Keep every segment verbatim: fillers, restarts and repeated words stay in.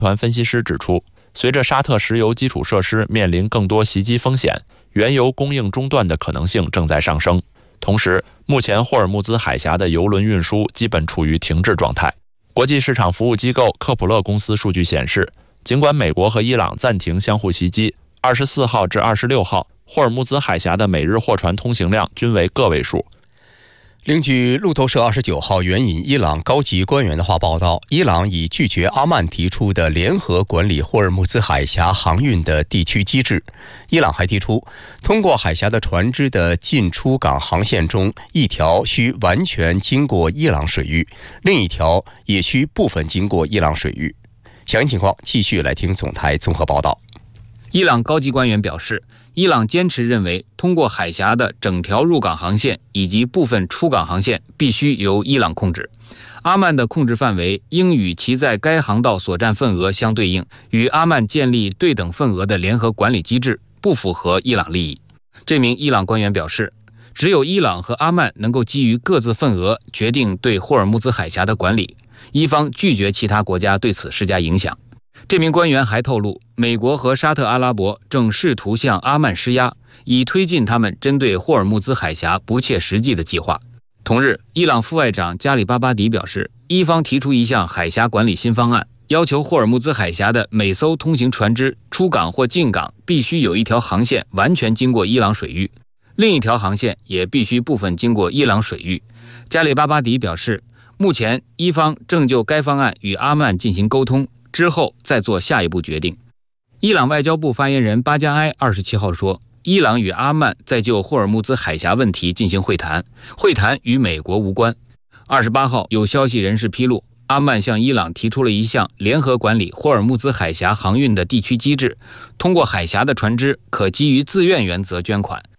团分析师指出，随着沙特石油基础设施面临更多袭击风险，原油供应中断的可能性正在上升。同时，目前霍尔木兹海峡的油轮运输基本处于停滞状态。国际市场服务机构科普勒公司数据显示，尽管美国和伊朗暂停相互袭击，二十四号至二十六号，霍尔木兹海峡的每日货船通行量均为个位数。 另据路透社二十九号援引伊朗高级官员的话报道，伊朗已拒绝阿曼提出的联合管理霍尔木兹海峡航运的地区机制。伊朗还提出，通过海峡的船只的进出港航线中，一条需完全经过伊朗水域，另一条也需部分经过伊朗水域。详细情况继续来听总台综合报道。 伊朗高级官员表示，伊朗坚持认为，通过海峡的整条入港航线以及部分出港航线必须由伊朗控制。阿曼的控制范围应与其在该航道所占份额相对应，与阿曼建立对等份额的联合管理机制不符合伊朗利益。这名伊朗官员表示，只有伊朗和阿曼能够基于各自份额决定对霍尔木兹海峡的管理，伊方拒绝其他国家对此施加影响。这名官员还透露，美国和沙特阿拉伯正试图向阿曼施压，以推进他们针对霍尔木兹海峡不切实际的计划。同日，伊朗副外长加里巴巴迪表示，伊方提出一项海峡管理新方案，要求霍尔木兹海峡的每艘通行船只出港或进港必须有一条航线完全经过伊朗水域，另一条航线也必须部分经过伊朗水域。加里巴巴迪表示，目前伊方正就该方案与阿曼进行沟通，之后再做下一步决定。伊朗外交部发言人巴加埃二十七号说，伊朗与阿曼在就霍尔木兹海峡问题进行会谈，会谈与美国无关。二十八号，有消息人士披露，阿曼向伊朗提出了一项联合管理霍尔木兹海峡航运的地区机制，通过海峡的船只可基于自愿原则捐款。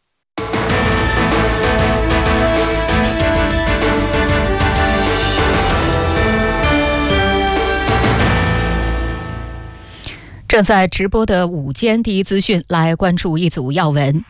正在直播的午间第一资讯，来关注一组要闻。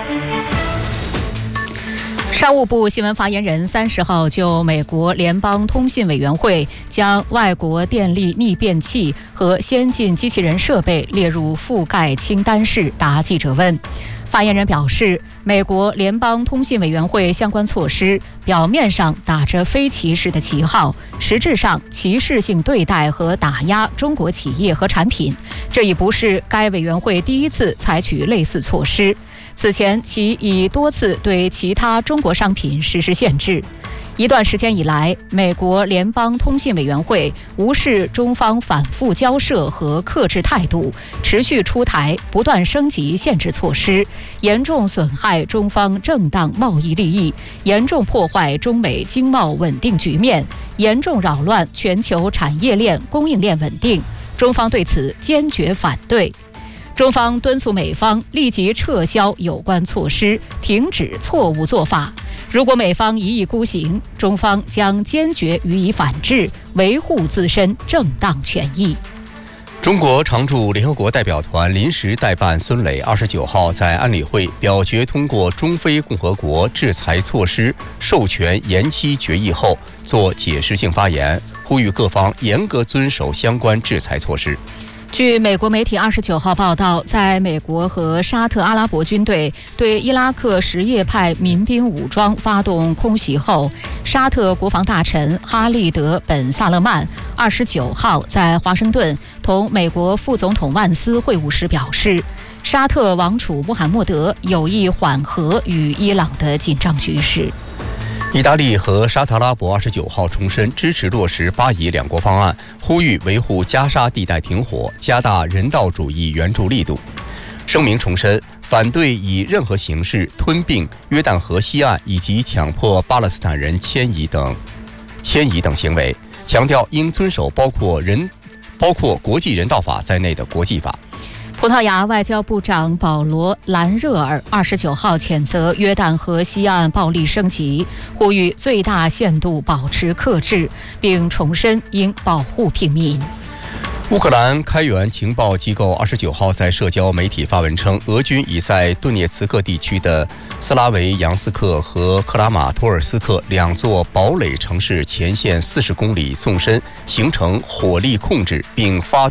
商务部新闻发言人三十号就美国联邦通信委员会将外国电力逆变器和先进机器人设备列入覆盖清单时答记者问。发言人表示，美国联邦通信委员会相关措施表面上打着非歧视的旗号，实质上歧视性对待和打压中国企业和产品。这已不是该委员会第一次采取类似措施，此前其已多次对其他中国商品实施限制。一段时间以来，美国联邦通信委员会无视中方反复交涉和克制态度，持续出台不断升级限制措施，严重损害中方正当贸易利益，严重破坏中美经贸稳定局面，严重扰乱全球产业链供应链稳定。中方对此坚决反对。中方敦促美方立即撤销有关措施，停止错误做法。如果美方一意孤行，中方将坚决予以反制，维护自身正当权益。 中国常驻联合国代表团临时代办孙磊二十九号在安理会表决通过中非共和国制裁措施授权延期决议后，作解释性发言，呼吁各方严格遵守相关制裁措施。 据美国媒体二十九号报道，在美国和沙特阿拉伯军队对伊拉克什叶派民兵武装发动空袭后，沙特国防大臣哈利德·本·萨勒曼二十九号在华盛顿同美国副总统万斯会晤时表示，沙特王储穆罕默德有意缓和与伊朗的紧张局势。 意大利和沙特阿拉伯二十九号重申支持落实巴以两国方案，呼吁维护加沙地带停火，加大人道主义援助力度。声明重申反对以任何形式吞并约旦河西岸以及强迫巴勒斯坦人迁移等迁移等行为，强调应遵守包括人包括国际人道法在内的国际法。 葡萄牙外交部长保罗·兰热尔二十九号谴责约旦河西岸暴力升级，呼吁最大限度保持克制，并重申应保护平民。 乌克兰开源情报机构二十九号在社交媒体发文称，俄军已在顿涅茨克地区的斯拉维扬斯克和克拉马托尔斯克两座堡垒城市前线四十公里纵深形成火力控制，并发